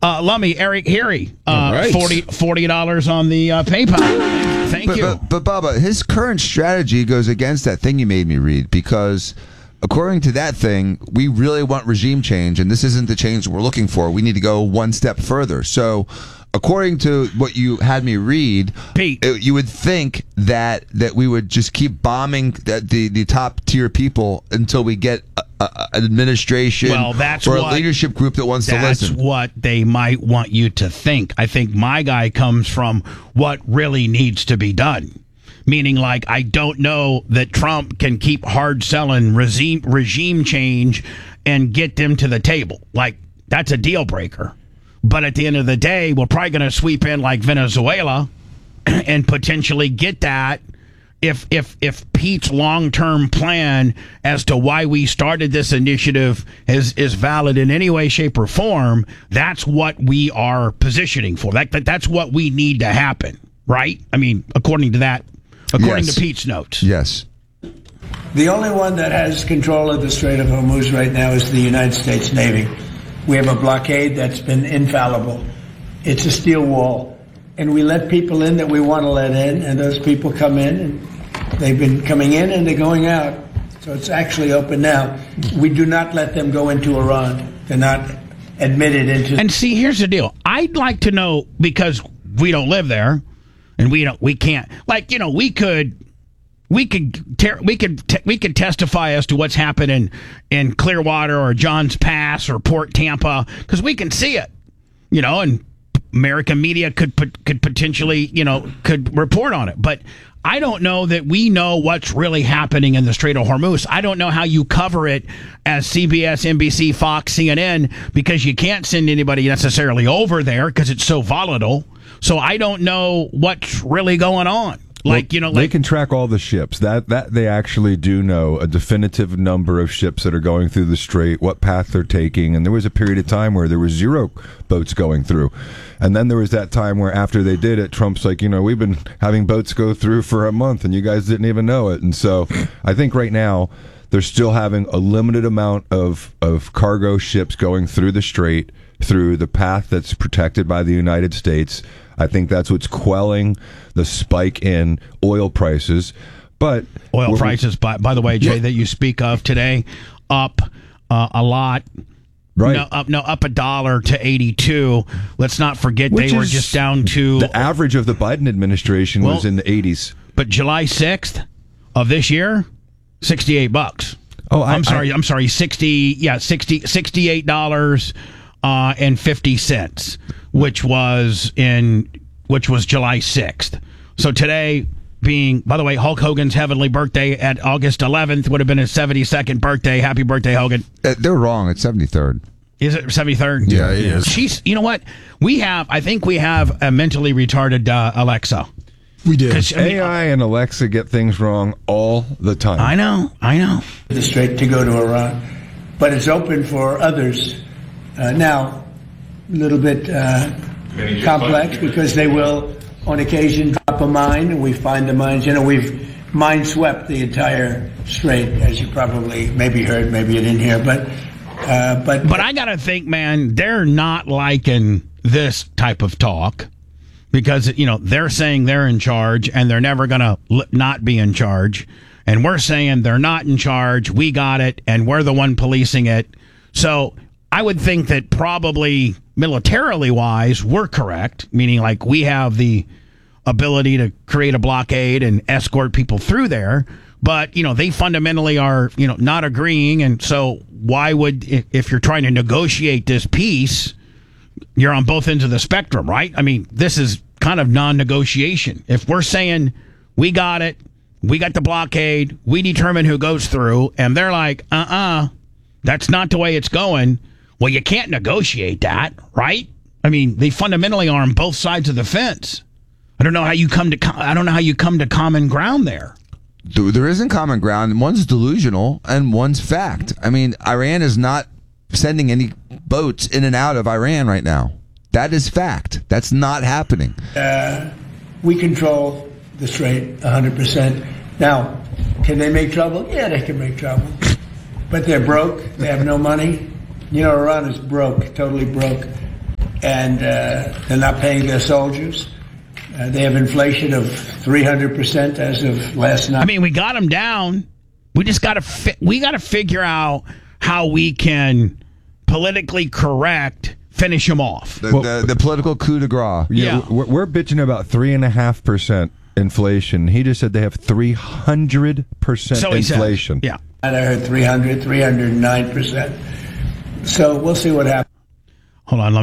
Lummy, Eric Heary, right. $40 on the PayPal. Thank you. But Bubba, his current strategy goes against that thing you made me read, because according to that thing, we really want regime change, and this isn't the change we're looking for. We need to go one step further. So according to what you had me read, Pete, you would think that we would just keep bombing the top tier people until we get an administration or a leadership group that wants to listen. That's what they might want you to think. I think my guy comes from what really needs to be done. Meaning, like, I don't know that Trump can keep hard selling regime change and get them to the table. Like, that's a deal breaker. But at the end of the day, we're probably going to sweep in like Venezuela and potentially get that if Pete's long-term plan as to why we started this initiative is valid in any way, shape, or form. That's what we are positioning for. That's what we need to happen, right? I mean, according to Pete's notes. Yes. The only one that has control of the Strait of Hormuz right now is the United States Navy. We have a blockade that's been infallible. It's a steel wall. And we let people in that we want to let in, and those people come in, and they've been coming in and they're going out. So it's actually open now. We do not let them go into Iran. They're not admitted into... And see, here's the deal. I'd like to know, because we don't live there, and we can't, like, you know, we could testify as to what's happening in Clearwater or Johns Pass or Port Tampa, because we can see it, you know, and American media could potentially, you know, could report on it. But I don't know that we know what's really happening in the Strait of Hormuz. I don't know how you cover it as CBS, NBC, Fox, CNN, because you can't send anybody necessarily over there because it's so volatile. So I don't know what's really going on. Like, you know, they can track all the ships. That they actually do know a definitive number of ships that are going through the strait, what path they're taking. And there was a period of time where there was 0 boats going through. And then there was that time where after they did it, Trump's like, you know, we've been having boats go through for a month and you guys didn't even know it. And so I think right now they're still having a limited amount of cargo ships going through the strait, through the path that's protected by the United States. I think that's what's quelling the spike in oil prices. But oil prices, by the way, Jay, that you speak of today, up a lot. Right. No, up $1 to 82. Let's not forget they were just down to... The average of the Biden administration was in the 80s. But July 6th of this year, $68. Oh, I'm sorry, $68.50, which was July 6th. So today being, by the way, Hulk Hogan's heavenly birthday at August 11th would have been his 72nd birthday. Happy birthday, Hogan. They're wrong. It's 73rd. Is it 73rd? Yeah, it is. She's, you know what? I think we have a mentally retarded Alexa. We do. AI and Alexa get things wrong all the time. I know. The strait to go to Iran. But it's open for others. Now, a little bit complex because they will, on occasion, drop a mine, and we find the mines. You know, we've mine-swept the entire strait, as you probably maybe heard, maybe you didn't hear. But I got to think, man, they're not liking this type of talk because, you know, they're saying they're in charge, and they're never going to not be in charge. And we're saying they're not in charge, we got it, and we're the one policing it. So I would think that probably militarily wise, we're correct, meaning like we have the ability to create a blockade and escort people through there. But, you know, they fundamentally are, you know, not agreeing. And so why would, if you're trying to negotiate this peace, you're on both ends of the spectrum, right? I mean, this is kind of non-negotiation. If we're saying we got it, we got the blockade, we determine who goes through, and they're like, that's not the way it's going. Well, you can't negotiate that, right? I mean, they fundamentally are on both sides of the fence. I don't know how you come to common ground there. There isn't common ground. One's delusional and one's fact. I mean, Iran is not sending any boats in and out of Iran right now. That is fact. That's not happening. We control the strait 100%. Now, can they make trouble? Yeah, they can make trouble. But they're broke. They have no money. You know, Iran is broke, totally broke. and they're not paying their soldiers. They have inflation of 300% as of last night. I mean, we got them down. We just got to figure out how we can politically correct finish them off. The political coup de grace. Yeah. We're bitching about 3.5% inflation. He just said they have 300% inflation. Yeah. And I heard 309%. So we'll see what happens. Hold on,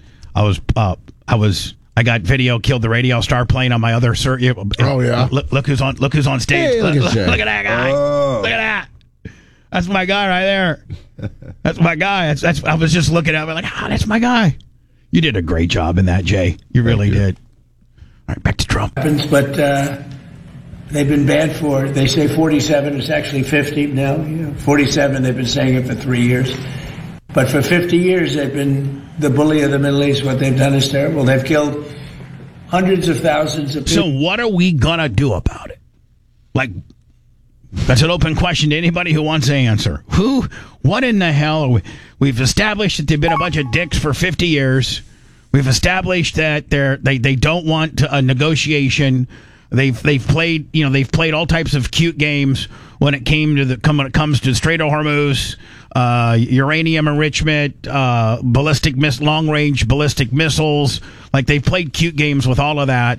I got video killed the radio star playing on my other Oh yeah. Look who's on stage. Hey, look at that guy. Oh. Look at that. That's my guy right there. That's my guy. That's I was just looking at him like, that's my guy. You did a great job in that, Jay. You really did. All right, back to Trump. But they've been bad for, they say 47, it's actually 50 now. 47, they've been saying it for 3 years. But for 50 years, they've been the bully of the Middle East. What they've done is terrible. They've killed hundreds of thousands of people. So what are we going to do about it? Like, that's an open question to anybody who wants to answer. What in the hell are we? We've established that they've been a bunch of dicks for 50 years. We've established that they don't want a negotiation. They've played all types of cute games when it comes to Strait of Hormuz, uranium enrichment, long range ballistic missiles. Like, they've played cute games with all of that.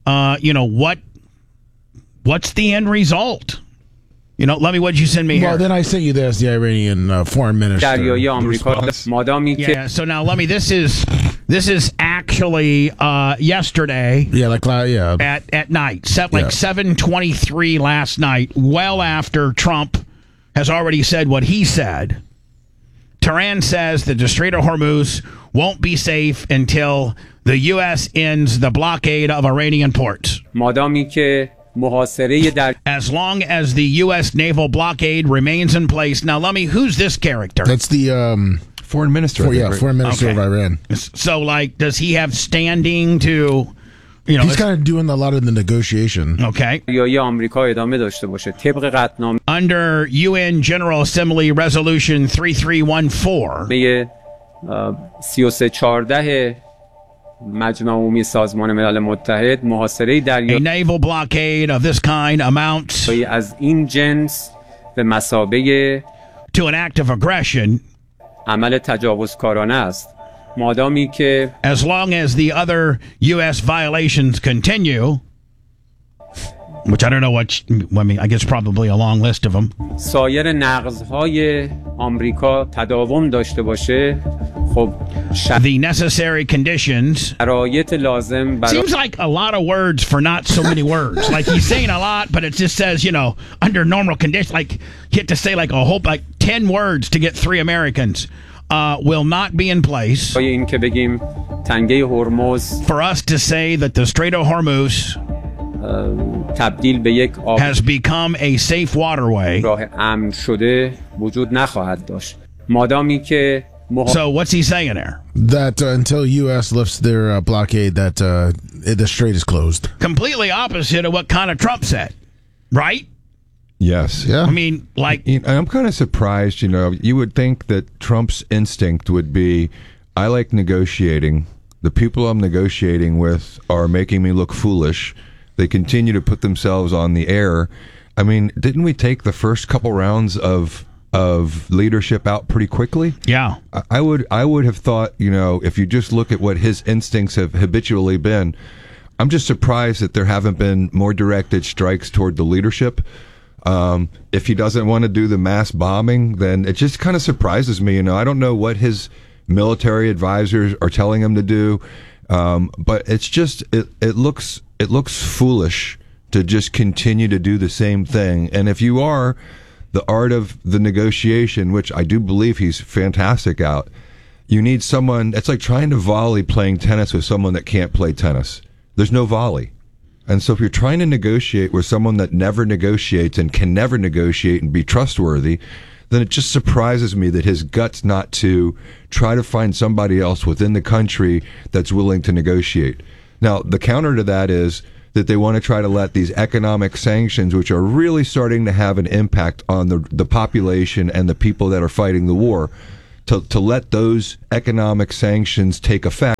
What's the end result? Lummy, what'd you send me here? Well, then I sent you this, the Iranian foreign minister. Yeah, so now, Lummy, this is actually yesterday. Yeah, At night, 7:23 last night, well after Trump has already said what he said. Tehran says that the Strait of Hormuz won't be safe until the U.S. ends the blockade of Iranian ports. As long as the U.S. naval blockade remains in place. Now, Lummy, who's this character? That's the foreign minister. Foreign minister of Iran. So, does he have standing to, he's kind of doing a lot of the negotiation. Okay. Under UN General Assembly Resolution 3314. A naval blockade of this kind amounts to an act of aggression as long as the other U.S. violations continue, which I don't know I guess probably a long list of them. The necessary conditions. Seems like a lot of words for not so many words. Like, he's saying a lot, but it just says, under normal conditions. Like, you have to say 10 words to get 3 Americans. Will not be in place for us to say that the Strait of Hormuz has become a safe waterway. So what's he saying there? That until U.S. lifts their blockade, that the strait is closed. Completely opposite of what kind of Trump said, right? Yes. Yeah. I mean, I'm kind of surprised, you would think that Trump's instinct would be, I like negotiating. The people I'm negotiating with are making me look foolish. They continue to put themselves on the air. I mean, didn't we take the first couple rounds of leadership out pretty quickly? Yeah. I would have thought, if you just look at what his instincts have habitually been, I'm just surprised that there haven't been more directed strikes toward the leadership. If he doesn't want to do the mass bombing, then it just kind of surprises me. I don't know what his military advisors are telling him to do, but it's just it looks foolish to just continue to do the same thing. And if you are the art of the negotiation, which I do believe he's fantastic at, you need someone. It's like trying to volley playing tennis with someone that can't play tennis. There's no volley. And so if you're trying to negotiate with someone that never negotiates and can never negotiate and be trustworthy, then it just surprises me that his guts not to try to find somebody else within the country that's willing to negotiate. Now, the counter to that is that they want to try to let these economic sanctions, which are really starting to have an impact on the population and the people that are fighting the war, to let those economic sanctions take effect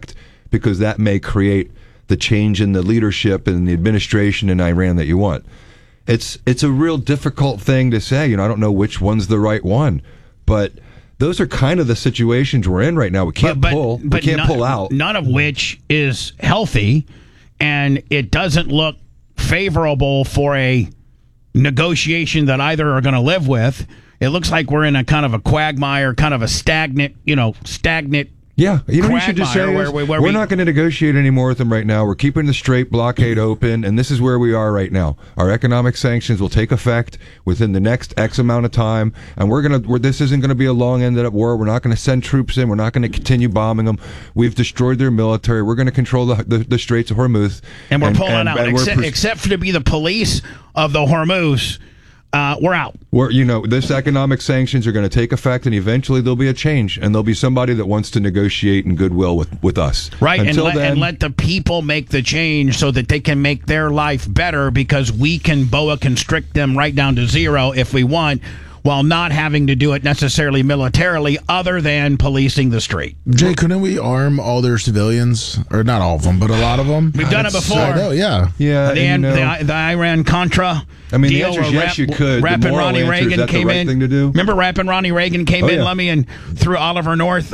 because that may create the change in the leadership and the administration in Iran that you want. It's a real difficult thing to say. I don't know which one's the right one, but those are kind of the situations we're in right now. We can't pull out. None of which is healthy, and it doesn't look favorable for a negotiation that either are going to live with. It looks like we're in a kind of a quagmire, kind of a stagnant. Yeah, what you should just say is, we're not going to negotiate anymore with them right now. We're keeping the Strait blockade open, and this is where we are right now. Our economic sanctions will take effect within the next X amount of time, and this isn't going to be a long-ended up war. We're not going to send troops in. We're not going to continue bombing them. We've destroyed their military. We're going to control the Straits of Hormuz. And we're pulling out, except for to be the police of the Hormuz. We're out. This economic sanctions are going to take effect, and eventually there'll be a change, and there'll be somebody that wants to negotiate in goodwill with us. Right, and let the people make the change so that they can make their life better, because we can boa constrict them right down to zero if we want, while not having to do it necessarily militarily, other than policing the street. Jay, couldn't we arm all their civilians? Or not all of them, but a lot of them? We've done it before. I know, yeah. Yeah. The Iran-Contra the deal. answer is yes, you could. Rapping Ronnie Reagan came in. Thing to do? Remember Rapping Ronnie Reagan came in, Lummy, and threw Oliver North,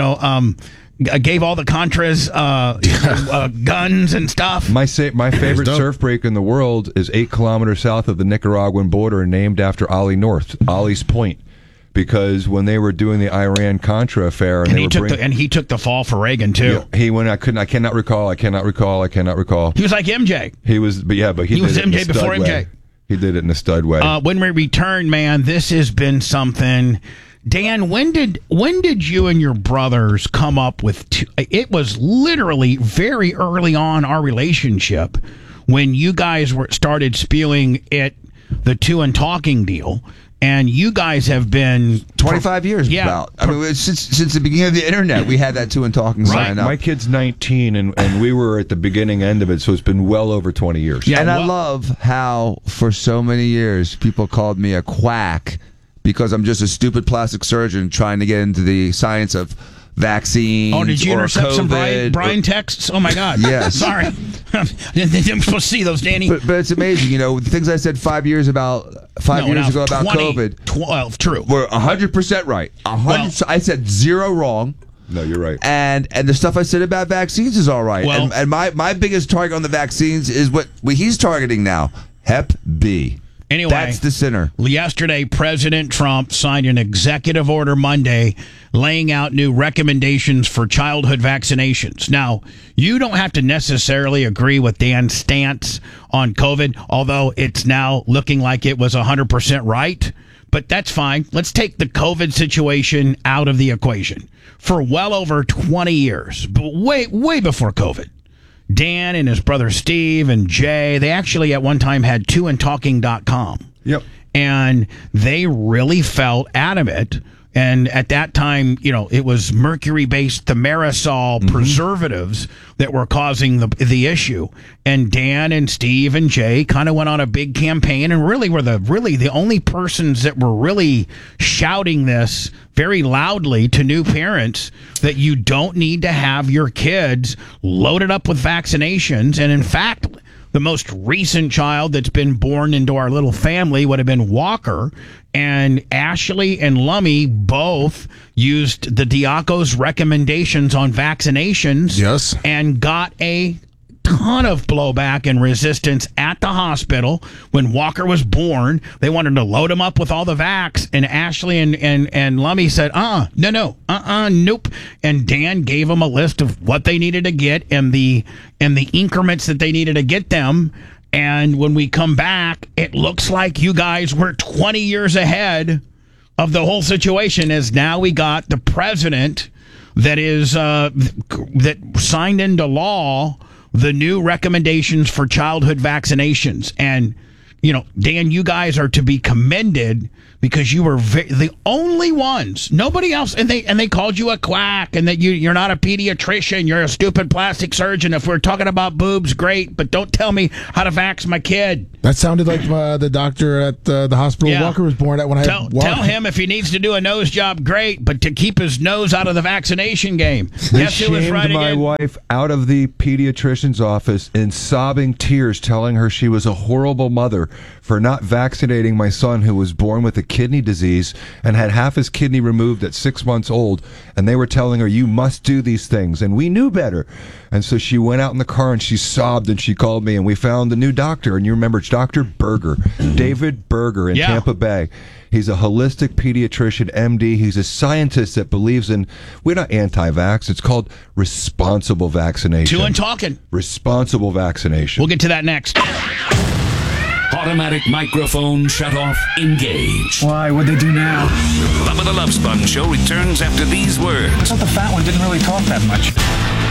gave all the Contras guns and stuff. My favorite surf break in the world is 8 kilometers south of the Nicaraguan border, named after Ollie North, Ollie's Point, because when they were doing the Iran-Contra affair, and he took the fall for Reagan too. He went. I cannot recall. He was like MJ. He was, but he was MJ before MJ. He did it in a stud way. When we return, man, this has been something. Dan, when did you and your brothers come up with it was literally very early on our relationship when you guys started spewing the Two and Talking deal, and you guys have been 25 years. Yeah, since the beginning of the internet, we had that Two and Talking sign up. My kid's 19, and we were at the beginning end of it, so it's been well over 20 years. Yeah, and I love how for so many years people called me a quack, because I'm just a stupid plastic surgeon trying to get into the science of vaccines. Oh, did you intercept COVID, some Brian texts? Oh my God! Yes. Sorry, didn't supposed to see those, Danny. But it's amazing, the things I said 5 years ago about COVID. 12, true. Were 100% right. I said 0 wrong. No, you're right. And the stuff I said about vaccines is all right. Well, and my biggest target on the vaccines is what he's targeting now: Hep B. Anyway, that's the sinner. Yesterday, President Trump signed an executive order Monday laying out new recommendations for childhood vaccinations. Now, you don't have to necessarily agree with Dan's stance on COVID, although it's now looking like it was 100% right. But that's fine. Let's take the COVID situation out of the equation. For well over 20 years, but way before COVID, Dan and his brother Steve and Jay, they actually at one time had twoandtalking.com. Yep. And they really felt adamant. And at that time, it was mercury-based thimerosal preservatives that were causing the issue. And Dan and Steve and Jay kind of went on a big campaign and really were the only persons that were really shouting this very loudly to new parents that you don't need to have your kids loaded up with vaccinations. And in fact, the most recent child that's been born into our little family would have been Walker, and Ashley and Lummy both used the Diaco's recommendations on vaccinations. Yes. And got a ton of blowback and resistance at the hospital when Walker was born. They wanted to load him up with all the vax, and Ashley and Lummy said, nope. And Dan gave them a list of what they needed to get and the increments that they needed to get them. And when we come back, it looks like you guys were 20 years ahead of the whole situation, as now we got the president that is that signed into law the new recommendations for childhood vaccinations. And, Dan, you guys are to be commended because you were the only ones, nobody else, and they called you a quack, and that you're not a pediatrician, you're a stupid plastic surgeon. If we're talking about boobs, great, but don't tell me how to vax my kid. That sounded like the doctor at the hospital Walker was born at when tell him if he needs to do a nose job, great, but to keep his nose out of the vaccination game. They Guess who was shamed right my again? wife out of the pediatrician's office in sobbing tears, telling her she was a horrible mother for not vaccinating my son, who was born with a kidney disease and had half his kidney removed at 6 months old. And they were telling her, you must do these things. And we knew better. And so she went out in the car and she sobbed and she called me, and we found a new doctor. And you remember, it's Dr. Berger, David Berger in Tampa Bay. He's a holistic pediatrician, MD. He's a scientist that believes in, we're not anti-vax. It's called responsible vaccination. Chewing talking. Responsible vaccination. We'll get to that next. Automatic microphone shut off. Engage. Why? What'd they do now? Bubba the Love Sponge Show returns after these words. I thought the fat one didn't really talk that much.